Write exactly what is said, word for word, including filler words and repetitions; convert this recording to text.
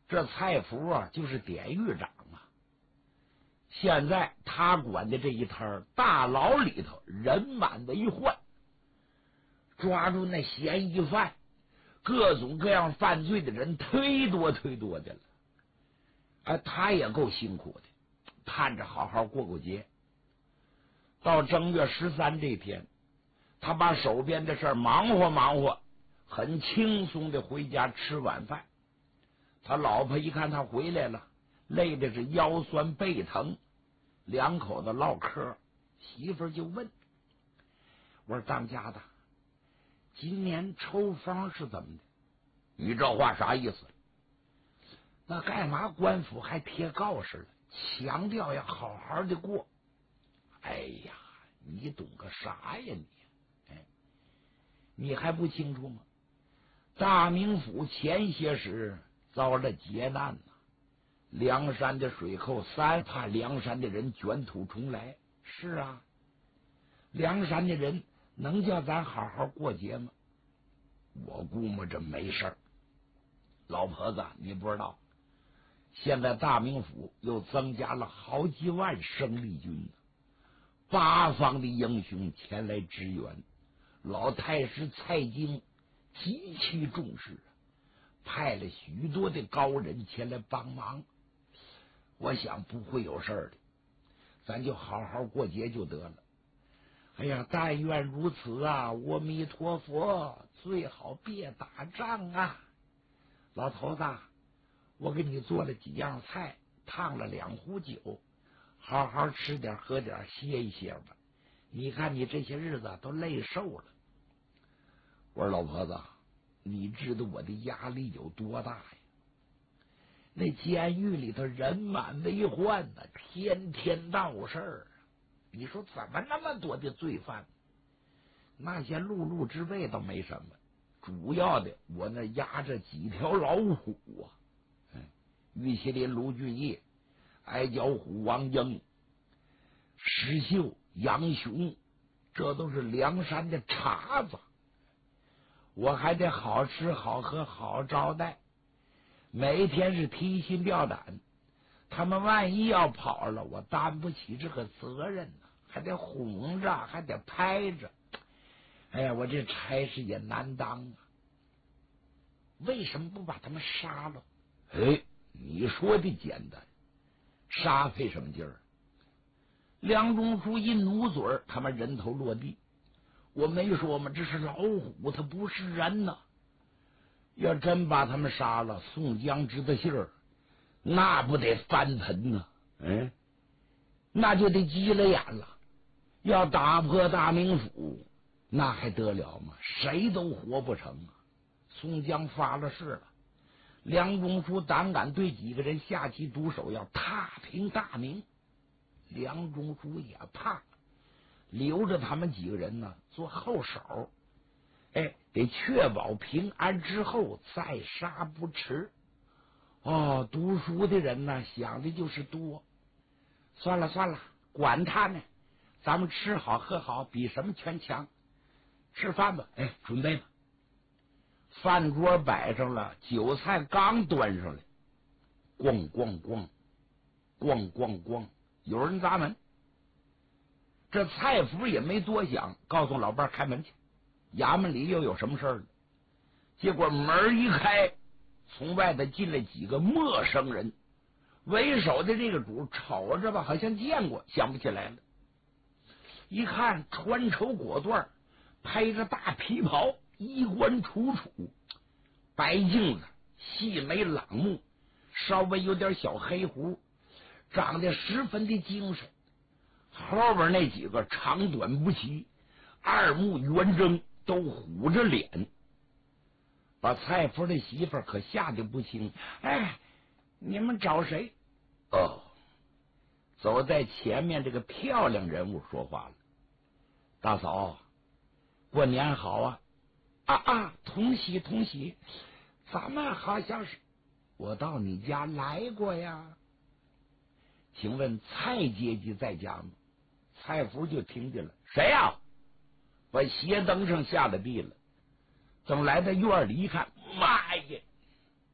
这蔡福啊，就是典狱长啊。现在他管的这一摊大牢里头人满为患，抓住那嫌疑犯，各种各样犯罪的人忒多忒多的了。哎，他也够辛苦的，盼着好好过过节。到正月十三这天，他把手边的事儿忙活忙活，很轻松的回家吃晚饭。他老婆一看他回来了，累的是腰酸背疼，两口子唠嗑，媳妇儿就问：“我说当家的，今年抽风是怎么的？你这话啥意思？那干嘛官府还贴告示了，强调要好好的过？哎呀，你懂个啥呀你？哎，你还不清楚吗？大名府前些时遭了劫难呐，梁山的水寇三怕梁山的人卷土重来。是啊，梁山的人能叫咱好好过节吗？我估摸着没事儿。老婆子，你不知道，现在大名府又增加了好几万生力军呢，八方的英雄前来支援。老太师蔡京极其重视，派了许多的高人前来帮忙。我想不会有事儿的，咱就好好过节就得了。哎呀，但愿如此啊！阿弥陀佛，最好别打仗啊！老头子，我给你做了几样菜，烫了两壶酒，好好吃点喝点，歇一歇吧。你看你这些日子都累瘦了。我说老婆子，你知道我的压力有多大呀？那监狱里头人满为患呢，天天闹事儿。你说怎么那么多的罪犯？那些碌碌之辈倒没什么，主要的我那压着几条老虎啊！嗯，玉麒麟卢俊义、矮脚虎王英、石秀、杨雄，这都是梁山的茬子。我还得好吃好喝好招待，每天是提心吊胆。他们万一要跑了，我担不起这个责任呢，还得哄着，还得拍着。哎呀，我这差事也难当啊！为什么不把他们杀了？哎，你说的简单，杀费什么劲儿？梁中书一努嘴儿，他们人头落地。我没说吗？这是老虎，他不是人呐！要真把他们杀了，宋江知道信儿，那不得翻盆呢？嗯，那就得急了眼了。要打破大名府，那还得了吗？谁都活不成啊！宋江发了誓了，梁中书胆敢对几个人下棋毒手，要踏平大名。梁中书也怕，留着他们几个人呢做后手，哎，得确保平安之后再杀不迟。哦，读书的人呢想的就是多。算了算了，管他呢，咱们吃好喝好，比什么全强。吃饭吧，哎，准备吧。饭桌摆上了，酒菜刚端上来，咣咣咣，咣咣咣，有人砸门。这蔡福也没多想，告诉老伴开门去，衙门里又有什么事儿呢？结果门一开，从外头进来几个陌生人。为首的这个主瞅着吧，好像见过，想不起来了。一看穿绸裹缎，披着大皮袍，衣冠楚楚，白镜子，细眉朗目，稍微有点小黑胡，长得十分的精神。后边那几个长短不齐，二目圆睁，都虎着脸，把蔡福的媳妇儿可吓得不轻。哎，你们找谁？哦，走在前面这个漂亮人物说话了：“大嫂，过年好啊！”啊啊，同喜同喜，咱们好像是我到你家来过呀。请问蔡阶级在家吗？蔡福就听见了，谁呀、啊？把鞋蹬上下了地了。等来到院里一看，妈